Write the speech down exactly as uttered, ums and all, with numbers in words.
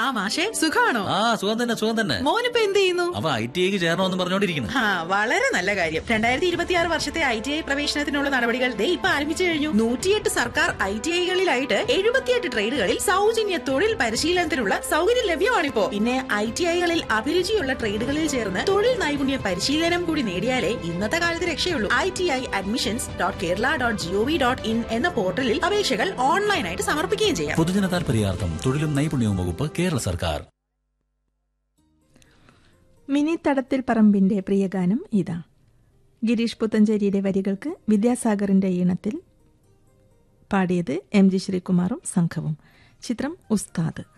മാഷെ സുഖാണോ? ആ സുഖം തന്നെ സുഖം തന്നെ. മോനിപ്പോ എന്ത് ചെയ്യുന്നു? അവ ഐ ടി ഐക്ക് ചേരണമെന്ന് പറഞ്ഞോണ്ടിരിക്കുന്നു. ആ വളരെ നല്ല കാര്യം. രണ്ടായിരത്തി ഇരുപത്തിയാറ് വർഷത്തെ ഐ ടി ഐ പ്രവേശനത്തിനുള്ള നടപടികൾ ദേ ഇപ്പൊ ആരംഭിച്ചു കഴിഞ്ഞു. നൂറ്റിയെട്ട് സർക്കാർ ഐ ടി ഐകളിലായിട്ട് എഴുപത്തിയെട്ട് ട്രേഡുകളിൽ സൗജന്യ തൊഴിൽ പരിശീലനത്തിനുള്ള സൗകര്യം ലഭ്യമാണിപ്പോ. പിന്നെ ഐ ടി ഐകളിൽ അഭിരുചിയുള്ള ട്രേഡുകളിൽ ചേർന്ന് തൊഴിൽ നൈപുണ്യ പരിശീലനം കൂടി നേടിയാലേ ഇന്നത്തെ കാലത്ത് രക്ഷയുള്ളൂ. I T I admissions dot Kerala dot G O V dot in എന്ന പോർട്ടലിൽ അപേക്ഷകൾ ഓൺലൈനായിട്ട് സമർപ്പിക്കുകയും ചെയ്യാം. പൊതുജന താൽപര്യാർത്ഥം തൊഴിലും നൈപുണ്യവും വകുപ്പ്, കേരള സർക്കാർ. മിനി തടത്തിൽ പറമ്പിന്റെ പ്രിയഗാനം ഇതാ. ഗിരീഷ് പുത്തഞ്ചേരിയുടെ വരികൾക്ക് വിദ്യാസാഗറിന്റെ ഈണത്തിൽ പാടിയത് എം ജി ശ്രീകുമാറും സംഘവും. ചിത്രം ഉസ്താദ്.